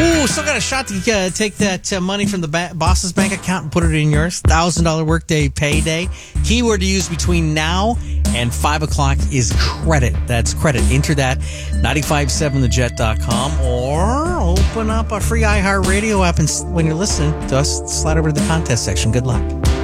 Ooh, still got a shot to take that money from the boss's bank account and put it in yours. $1,000 workday payday. Keyword to use between now and 5 o'clock is credit. That's credit. Enter that 957thejet.com or open up a free iHeartRadio app, and when you're listening to us, slide over to the contest section. Good luck.